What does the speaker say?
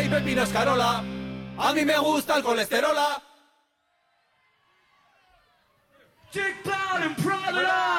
y pepino escarola. A mí me gusta el colesterola. Dick Cloud and Prada.